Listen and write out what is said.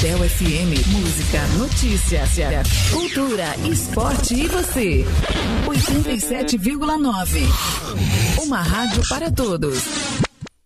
Del FM, música, notícia, cultura, esporte e você. 87,9. Uma rádio para todos.